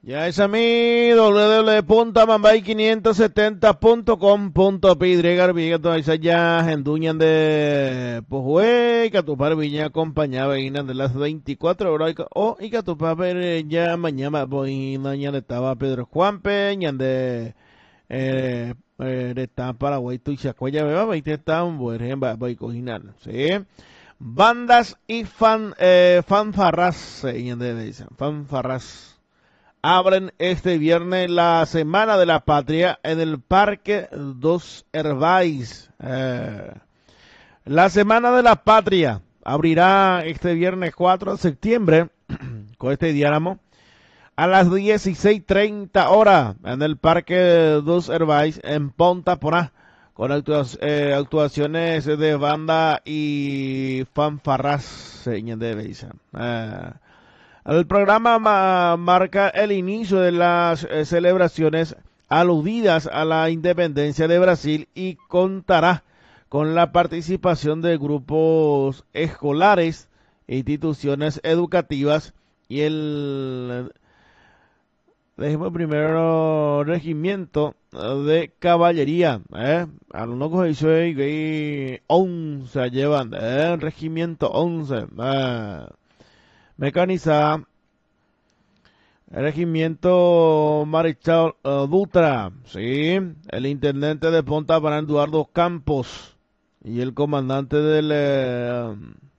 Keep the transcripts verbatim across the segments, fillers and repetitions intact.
Ya es a mí, w w w punto mambay quinientos setenta punto com punto p y, Viga, toda esa ya, enduñan de Pujue, que tu par viña acompañaba de las veinticuatro horas, o y que tu par ya mañana, voy, mañana estaba Pedro Juan Peña de, eh, eh, está Paraguay, tu y Chacuaya, beba, y te están, bueno, va a coginar, ¿sí? Bandas y fan, eh, fanfarras, se dicen, fanfarras. Abren este viernes la Semana de la Patria en el Parque Dos Hervais. Eh, la Semana de la Patria abrirá este viernes cuatro de septiembre con este diáramo a las dieciséis treinta horas en el Parque Dos Hervais en Ponta Porá con actua- eh, actuaciones de banda y fanfarras. Señor de Beisa. Eh, El programa ma- marca el inicio de las eh, celebraciones aludidas a la independencia de Brasil y contará con la participación de grupos escolares, instituciones educativas y el, déjeme primero, regimiento de caballería. ¿eh? Algunos que dice once llevan, ¿eh? regimiento once. Eh. Mecanizada, el regimiento Marechal uh, Dutra, sí, el intendente de Ponta Porá, Eduardo Campos, y el comandante del eh,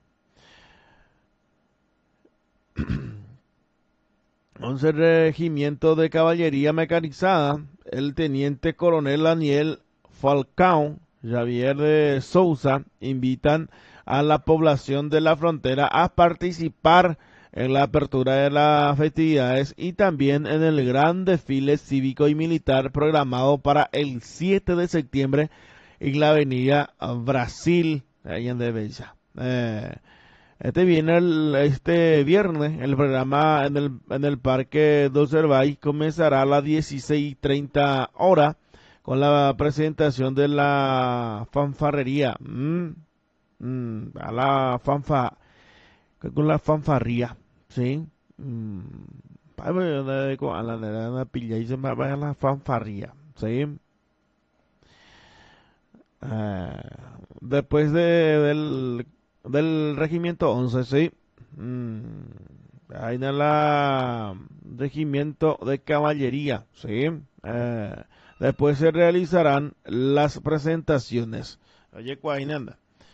once Regimiento de Caballería Mecanizada, el teniente coronel Daniel Falcao, Javier de Souza, invitan a la población de la frontera a participar en la apertura de las festividades y también en el gran desfile cívico y militar programado para el siete de septiembre en la avenida Brasil, ahí en Bella. Eh, este viene el, este viernes el programa en el, en el Parque Dos Hervais comenzará a las dieciséis treinta horas con la presentación de la fanfarrería. Mm, mm, a la fanfa con la fanfarría, ¿sí? Mm, a la la pilla y se me va a la fanfarría, ¿sí? Eh, después de, del, del regimiento once, ¿sí? Mm, ahí en la regimiento de caballería, ¿sí? Eh, después se realizarán las presentaciones. Oye, Cuainanda.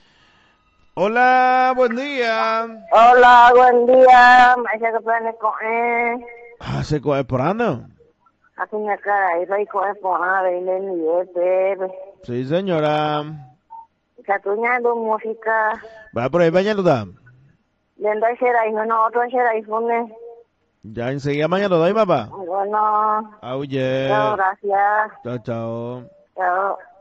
Hola, buen día. Hola, buen día. Maestra que pueden coger. Ah, ¿se coge por ano? Aquí me cara, y soy coger por nada, vender mi bebé. Sí, señora. Catuñando música. Va por ahí, mañana da. Lendo será y no otro será y fune. Ya enseguida mañana da, papá. Bueno, Oye. chao, gracias. Chao, chao. Chao.